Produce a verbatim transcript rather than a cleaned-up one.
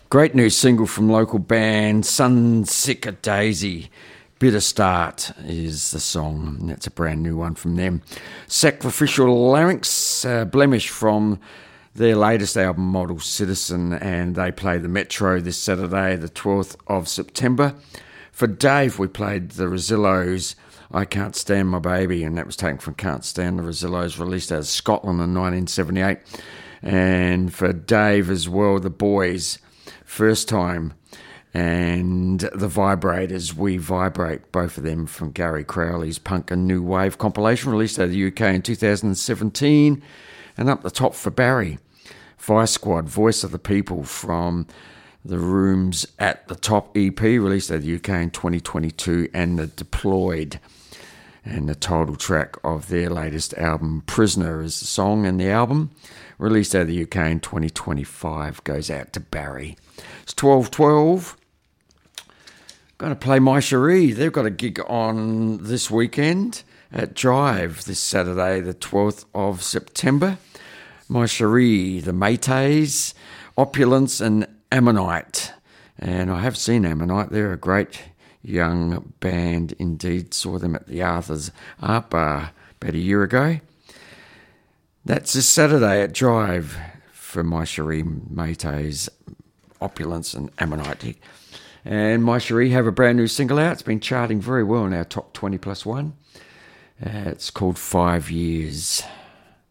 Great new single from local band Sunsicker Daisy. Bitter Start is the song, and that's a brand new one from them. Sacrificial Larynx, uh, Blemish from their latest album Model Citizen, and they play the Metro this Saturday, the twelfth of September. For Dave, we played the Rosillos, I Can't Stand My Baby, and that was taken from Can't Stand the Rosillos, released out of Scotland in nineteen seventy-eight. And for Dave as well, the Boys, First Time, and the Vibrators, We Vibrate, both of them from Gary Crowley's Punk and New Wave compilation, released out of the U K in two thousand seventeen. And up the top for Barry, Vice Squad, Voice of the People, from the Rooms at the Top E P, released out of the U K in twenty twenty-two, and the Deployed, and the title track of their latest album, Prisoner, is the song, and the album, released out of the U K in twenty twenty-five, goes out to Barry. It's twelve twelve. Going to play My Cherie. They've got a gig on this weekend at Drive this Saturday, the twelfth of September. My Cherie, the Métis, Opulence, and Ammonite. And I have seen Ammonite. They're a great young band indeed. Saw them at the Arthur's Art Bar about a year ago. That's this Saturday at Drive for My Cherie, Métis, Opulence, and Ammonite. And My Cherie have a brand new single out. It's been charting very well in our top twenty plus one. Uh, it's called Five Years.